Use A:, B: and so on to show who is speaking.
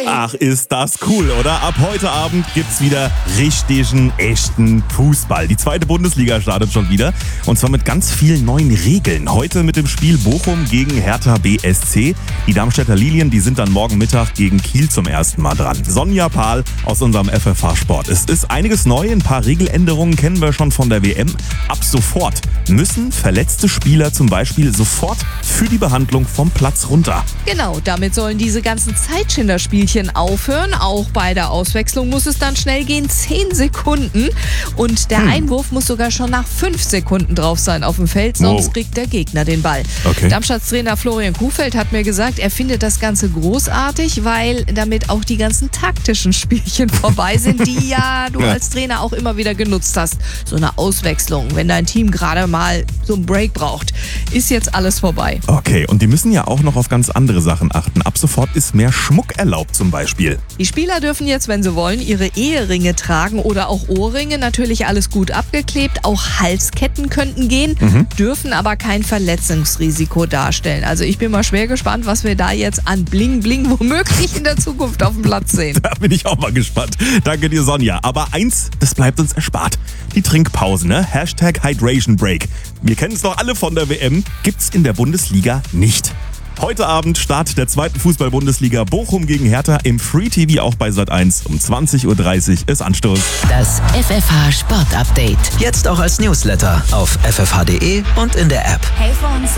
A: Ach, ist das cool, oder? Ab heute Abend gibt's wieder richtigen, echten Fußball. Die zweite Bundesliga startet schon wieder. Und zwar mit ganz vielen neuen Regeln. Heute mit dem Spiel Bochum gegen Hertha BSC. Die Darmstädter Lilien, die sind dann morgen Mittag gegen Kiel zum ersten Mal dran. Sonja Pahl aus unserem FFH Sport. Es ist einiges neu. Ein paar Regeländerungen kennen wir schon von der WM. Ab sofort müssen verletzte Spieler zum Beispiel sofort für die Behandlung vom Platz runter.
B: Genau, damit sollen diese ganzen Zeitschinderspielchen aufhören. Auch bei der Auswechslung muss es dann schnell gehen, 10 Sekunden. Und der Einwurf muss sogar schon nach 5 Sekunden drauf sein auf dem Feld, sonst kriegt der Gegner den Ball.
A: Okay.
B: Darmstadts Trainer Florian Kuhfeld hat mir gesagt, er findet das Ganze großartig, weil damit auch die ganzen taktischen Spielchen vorbei sind, die du als Trainer auch immer wieder genutzt hast. So eine Auswechslung, wenn dein Team gerade mal so einen Break braucht, ist jetzt alles vorbei.
A: Okay, und die müssen ja auch noch auf ganz andere Sachen achten. Ab sofort ist mehr Schmuck erlaubt zum Beispiel.
B: Die Spieler dürfen jetzt, wenn sie wollen, ihre Eheringe tragen oder auch Ohrringe. Natürlich alles gut abgeklebt. Auch Halsketten könnten gehen, dürfen aber kein Verletzungsrisiko darstellen. Also ich bin mal schwer gespannt, was wir da jetzt an Bling Bling womöglich in der Zukunft auf dem Platz sehen.
A: Da bin ich auch mal gespannt. Danke dir, Sonja. Aber eins, das bleibt uns erspart. Die Trinkpause, ne? #Hydration Break. Wir kennen es doch alle von der WM. Gibt's in der Bundesliga nicht. Heute Abend Start der zweiten Fußball-Bundesliga Bochum gegen Hertha im Free TV auch bei Sat1 um 20:30 Uhr ist Anstoß.
C: Das FFH Sport Update.
D: Jetzt auch als Newsletter auf ffh.de und in der App.
E: Hey Fonse.